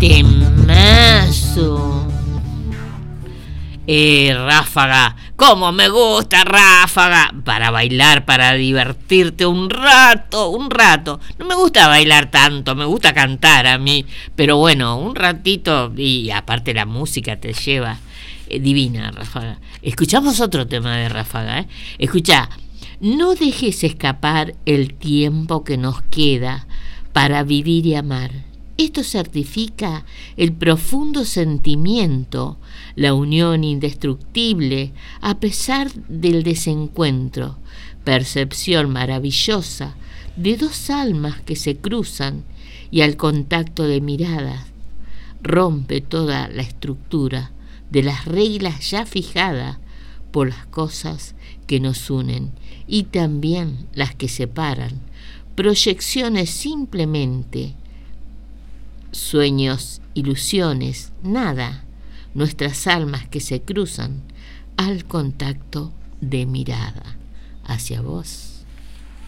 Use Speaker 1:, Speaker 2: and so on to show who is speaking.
Speaker 1: temazo. Ráfaga, cómo me gusta Ráfaga, para bailar, para divertirte un rato. No me gusta bailar tanto, me gusta cantar a mí, pero bueno, un ratito, y aparte la música te lleva, divina Ráfaga. Escuchamos otro tema de Ráfaga, Escuchá, no dejes escapar el tiempo que nos queda para vivir y amar. Esto certifica el profundo sentimiento, la unión indestructible a pesar del desencuentro, percepción maravillosa de dos almas que se cruzan y al contacto de miradas rompe toda la estructura de las reglas ya fijadas por las cosas que nos unen y también las que separan, proyecciones simplemente, sueños, ilusiones, nada, nuestras almas que se cruzan al contacto de mirada. Hacia vos,